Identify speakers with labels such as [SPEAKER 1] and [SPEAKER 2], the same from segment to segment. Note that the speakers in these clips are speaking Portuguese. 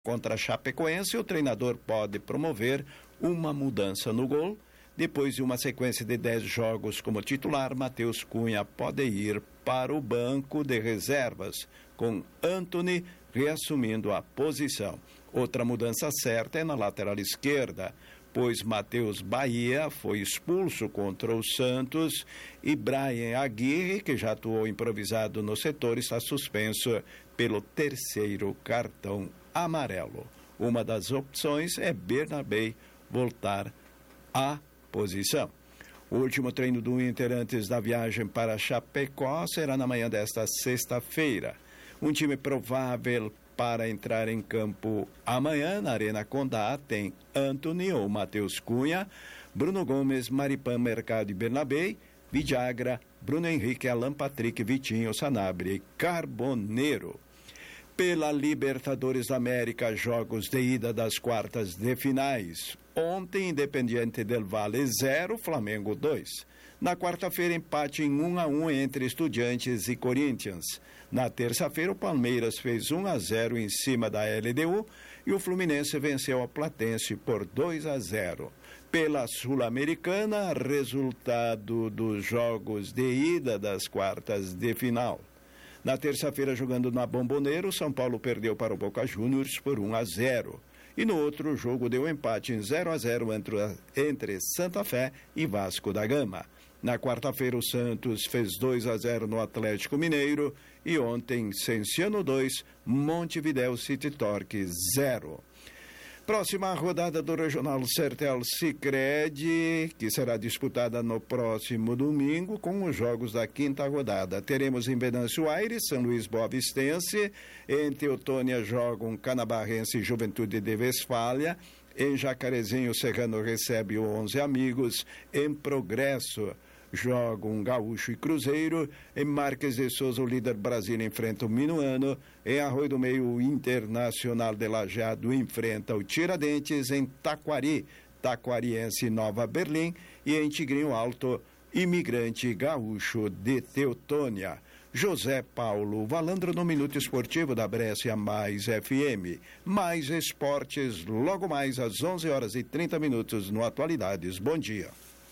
[SPEAKER 1] Contra a Chapecoense, o treinador pode promover uma mudança no gol. Depois de uma sequência de 10 jogos como titular, Matheus Cunha pode ir para o banco de reservas, com Antony reassumindo a posição. Outra mudança certa é na lateral esquerda, pois Matheus Bahia foi expulso contra o Santos e Brian Aguirre, que já atuou improvisado no setor, está suspenso pelo 3º cartão amarelo. Uma das opções é Bernabé voltar à posição. O último treino do Inter antes da viagem para Chapecó será na manhã desta sexta-feira. Um time provável para entrar em campo amanhã na Arena Condá tem Antony ou Matheus Cunha, Bruno Gomes, Maripan, Mercado e Bernabé, Vidagra, Bruno Henrique, Alan Patrick, Vitinho, Sanabria e Carboneiro. Pela Libertadores da América, jogos de ida das quartas de finais. Ontem, Independiente del Valle 0, Flamengo 2. Na quarta-feira, empate em 1-1 entre Estudiantes e Corinthians. Na terça-feira, o Palmeiras fez 1-0 em cima da LDU e o Fluminense venceu a Platense por 2-0. Pela Sul-Americana, resultado dos jogos de ida das quartas de final. Na terça-feira, jogando na Bombonera, São Paulo perdeu para o Boca Juniors por 1-0. E no outro jogo deu empate em 0-0 entre Santa Fé e Vasco da Gama. Na quarta-feira, o Santos fez 2-0 no Atlético Mineiro e ontem, Cienciano 2, Montevidéu City Torque 0. Próxima rodada do Regional Sertel Sicredi, que será disputada no próximo domingo com os jogos da quinta rodada. Teremos em Venâncio Aires, São Luís Boa Vistense, em Teutônia jogam Canabarrense e Juventude de Westfália, em Jacarezinho Serrano recebe o 11 Amigos, em Progresso jogam Gaúcho e Cruzeiro, em Marques de Souza o líder Brasília enfrenta o Minuano, em Arroio do Meio o Internacional de Lajeado enfrenta o Tiradentes, em Taquari, Taquariense Nova Berlim e em Tigrinho Alto, Imigrante Gaúcho de Teutônia. José Paulo Valandro no Minuto Esportivo da Brescia Mais FM. Mais esportes logo mais às 11h30 no Atualidades. Bom dia.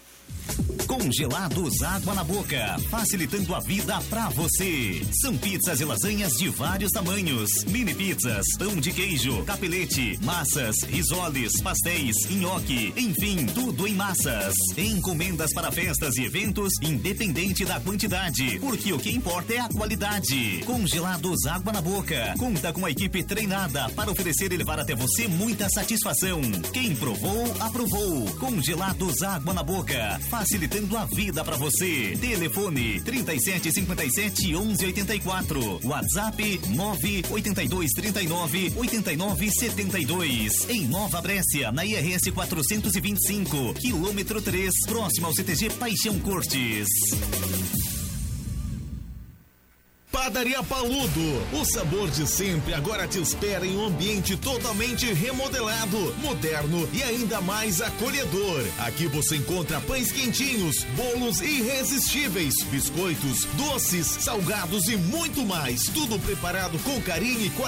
[SPEAKER 2] Congelados Água na Boca, facilitando a vida pra você. São pizzas e lasanhas de vários tamanhos, mini pizzas, pão de queijo, capelete, massas, risoles, pastéis, nhoque, enfim, tudo em massas. Encomendas para festas e eventos, independente da quantidade, porque o que importa é a qualidade. Congelados Água na Boca, conta com a equipe treinada para oferecer e levar até você muita satisfação. Quem provou, aprovou. Congelados Água na Boca, facilitando a vida para você. Telefone 3757-1184. WhatsApp 98239-8972. Em Nova Brécia, na IRS 425, quilômetro 3, próximo ao CTG Paixão Cortes.
[SPEAKER 3] Padaria Paludo, o sabor de sempre agora te espera em um ambiente totalmente remodelado, moderno e ainda mais acolhedor. Aqui você encontra pães quentinhos, bolos irresistíveis, biscoitos, doces, salgados e muito mais. Tudo preparado com carinho e qualidade.